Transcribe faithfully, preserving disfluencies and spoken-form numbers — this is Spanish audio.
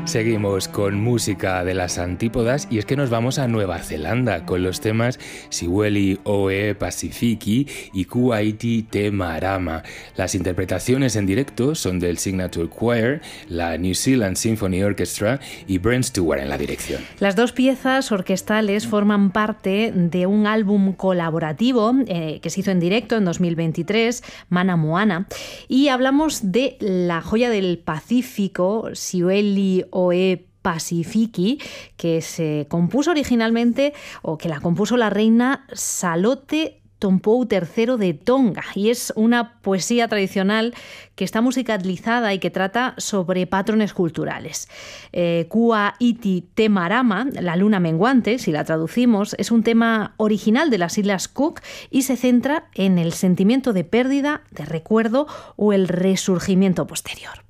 Seguimos con música de las antípodas y es que nos vamos a Nueva Zelanda con los temas Siweli Oe Pasifiki y Kuaiti Te Marama. Las interpretaciones en directo son del Signature Choir, la New Zealand Symphony Orchestra y Brent Stewart en la dirección. Las dos piezas orquestales forman parte de un álbum colaborativo eh, que se hizo en directo en dos mil veintitrés, Mana Moana, y hablamos de la joya del Pacífico, Siweli Oe Pasifiki, que se compuso originalmente, o que la compuso la reina Salote Tompou tercero de Tonga, y es una poesía tradicional que está musicalizada y que trata sobre patrones culturales. Eh, Kua Iti Te Marama, la luna menguante, si la traducimos, es un tema original de las Islas Cook y se centra en el sentimiento de pérdida, de recuerdo o el resurgimiento posterior.